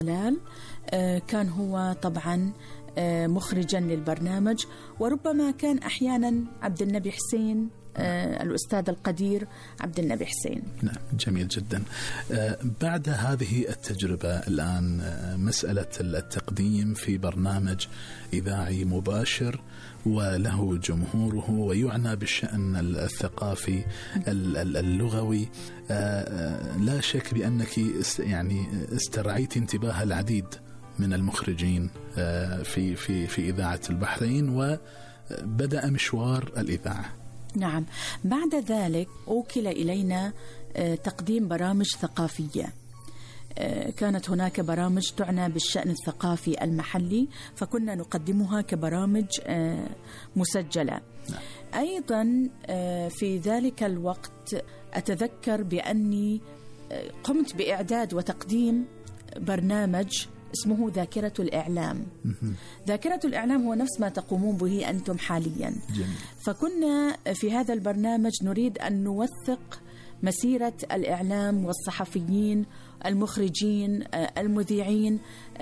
كان هو طبعا مخرجا للبرنامج، وربما كان أحيانا عبد النبي حسين، الأستاذ القدير عبد النبي حسين. نعم، جميل جدا. بعد هذه التجربة الآن مسألة التقديم في برنامج إذاعي مباشر وله جمهوره ويعنى بالشأن الثقافي اللغوي، لا شك بأنك يعني استرعيت انتباه العديد من المخرجين في إذاعة البحرين، وبدأ مشوار الإذاعة. نعم، بعد ذلك أوكل إلينا تقديم برامج ثقافية. كانت هناك برامج تعنى بالشأن الثقافي المحلي، فكنا نقدمها كبرامج مسجلة. أيضا في ذلك الوقت أتذكر بأني قمت بإعداد وتقديم برنامج اسمه ذاكرة الإعلام. ذاكرة الإعلام هو نفس ما تقومون به أنتم حاليا. جميل. فكنا في هذا البرنامج نريد أن نوثق مسيرة الإعلام والصحفيين المخرجين المذيعين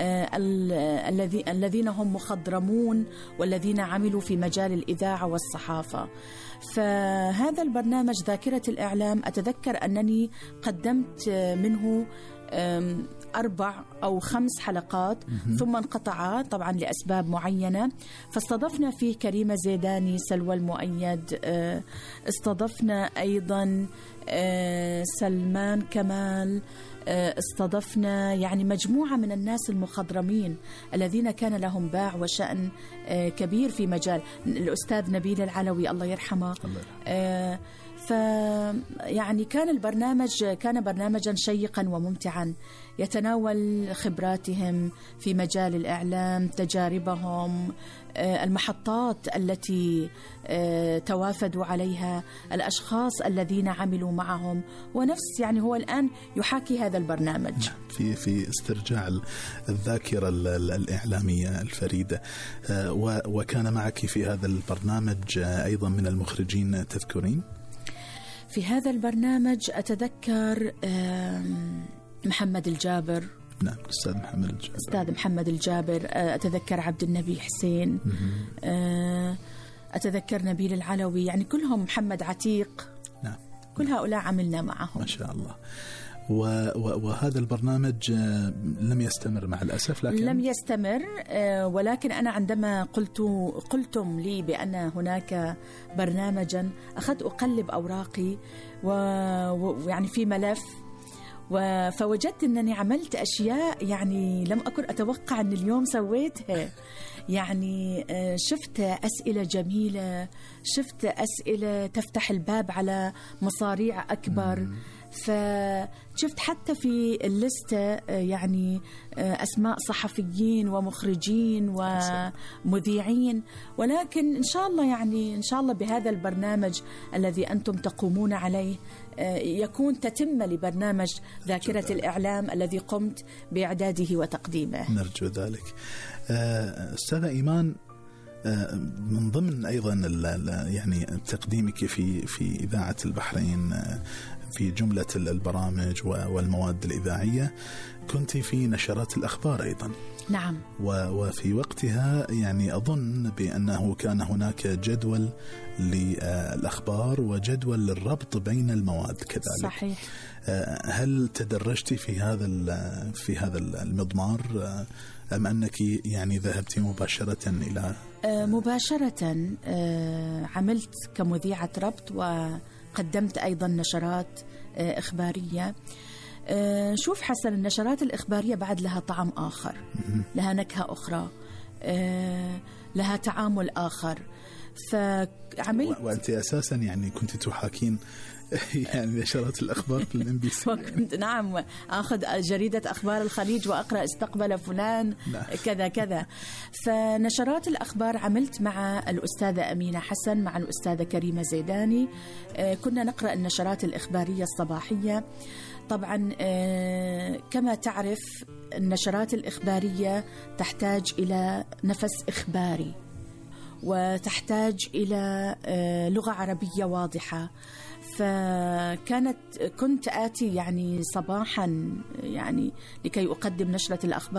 الذين هم مخضرمون والذين عملوا في مجال الإذاعة والصحافة. فهذا البرنامج ذاكرة الإعلام أتذكر أنني قدمت منه 4 أو 5 حلقات ثم انقطع طبعا لأسباب معينة. فاستضفنا فيه كريمة زيداني، سلوى المؤيد، استضفنا أيضا سلمان كمال، استضفنا يعني مجموعة من الناس المخضرمين الذين كان لهم باع وشأن كبير في مجال. الأستاذ نبيل العلوي الله يرحمه. فيعني كان برنامجا شيقا وممتعا يتناول خبراتهم في مجال الإعلام، تجاربهم، المحطات التي توافدوا عليها، الأشخاص الذين عملوا معهم، ونفس يعني هو الآن يحاكي هذا البرنامج في استرجاع الذاكرة الإعلامية الفريدة. وكان معك في هذا البرنامج أيضا من المخرجين تذكرين؟ في هذا البرنامج أتذكر محمد الجابر. نعم، أستاذ محمد الجابر. أتذكر عبد النبي حسين. أتذكر نبيل العلوي، يعني كلهم، محمد عتيق. نعم، كل هؤلاء عملنا معهم ما شاء الله. وهذا البرنامج لم يستمر مع الأسف، لم يستمر. ولكن أنا عندما قلتم لي بأن هناك برنامجا، أخذت أقلب أوراقي ويعني في ملف، فوجدت أنني عملت أشياء يعني لم أكن أتوقع أن اليوم سويتها. يعني شفت أسئلة جميلة، شفت أسئلة تفتح الباب على مصاريع أكبر. فشفت حتى في الليستة يعني أسماء صحفيين ومخرجين ومذيعين. ولكن إن شاء الله يعني إن شاء الله بهذا البرنامج الذي أنتم تقومون عليه يكون تتم لبرنامج ذاكرة الإعلام الذي قمت بإعداده وتقديمه. نرجو ذلك. أستاذة إيمان، من ضمن أيضا يعني تقديمك في إذاعة البحرين في جملة البرامج والمواد الإذاعية كنت في نشرات الأخبار أيضا. نعم. وفي وقتها يعني أظن بأنه كان هناك جدول للأخبار وجدول للربط بين المواد كذلك. صحيح. هل تدرجت في هذا المضمار أم أنك يعني ذهبت مباشرة إلى مباشرة عملت كمذيعة ربط وقدمت أيضا نشرات إخبارية. شوف حسن، النشرات الإخبارية بعد لها طعم آخر، لها نكهة أخرى، لها تعامل آخر. فعملت وأنت أساسا يعني كنت تحاكين يعني نشرات الأخبار في الMBC. وكنت نعم أخذ جريدة أخبار الخليج وأقرأ استقبل فلان كذا كذا. فنشرات الأخبار عملت مع الأستاذة أمينة حسن، مع الأستاذة كريمة زيداني. كنا نقرأ النشرات الإخبارية الصباحية. طبعا كما تعرف النشرات الإخبارية تحتاج إلى نفس إخباري، وتحتاج إلى لغة عربية واضحة. كنت آتي يعني صباحا يعني لكي أقدم نشرة الأخبار